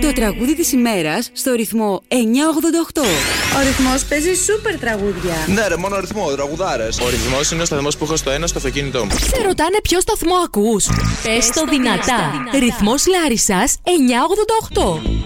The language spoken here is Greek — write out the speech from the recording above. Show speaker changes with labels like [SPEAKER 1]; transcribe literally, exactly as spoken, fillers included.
[SPEAKER 1] Το τραγούδι της ημέρας στο ρυθμό εννιά ογδόντα οκτώ.
[SPEAKER 2] Ο ρυθμός παίζει σούπερ τραγούδια.
[SPEAKER 3] Ναι, ρε, μόνο ρυθμό, τραγουδάρες. Ο ρυθμός είναι ο σταθμός που έχω στο ένα στο αυτοκίνητό μου.
[SPEAKER 4] Σε ρωτάνε ποιο σταθμό ακούς. Πες το δυνατά. Ρυθμός Λάρισσας εννιά ογδόντα οκτώ.